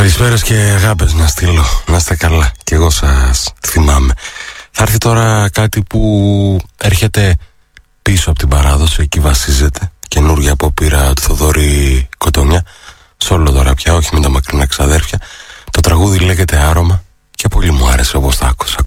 Καλησπέρας και αγάπες να στείλω. Να είστε καλά. Και εγώ σας θυμάμαι. Θα έρθει τώρα κάτι που έρχεται πίσω από την παράδοση. Εκεί βασίζεται. Καινούργια απόπειρα του Θοδωρή Κοτονιά. Σόλο τώρα πια, όχι με τα μακρινά ξαδέρφια. Το τραγούδι λέγεται Άρωμα και πολύ μου άρεσε όπως το άκουσα.